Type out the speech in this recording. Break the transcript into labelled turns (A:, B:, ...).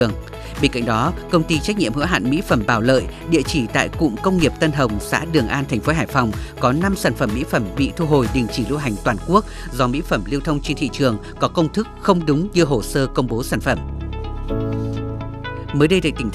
A: Bên cạnh đó, công ty trách nhiệm hữu hạn mỹ phẩm Bảo Lợi, địa chỉ tại cụm công nghiệp Tân Hồng, xã Đường An, thành phố Hải Phòng có 5 sản phẩm mỹ phẩm bị thu hồi đình chỉ lưu hành toàn quốc do mỹ phẩm lưu thông trên thị trường có công thức không đúng như hồ sơ công bố sản phẩm. Mới đây tại tỉnh